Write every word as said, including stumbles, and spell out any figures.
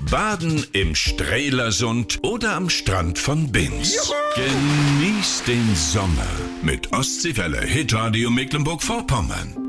Baden im Strelasund oder am Strand von Binz. Genießt den Sommer mit Ostseewelle Hitradio Mecklenburg-Vorpommern.